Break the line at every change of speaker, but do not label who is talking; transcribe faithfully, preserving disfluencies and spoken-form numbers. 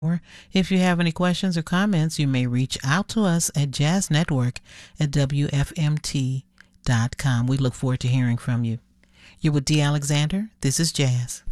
Or if you have any questions or comments, you may reach out to us at Jazz Network at W F M T dot com. We look forward to hearing from you. You're with Dee Alexander. This is Jazz.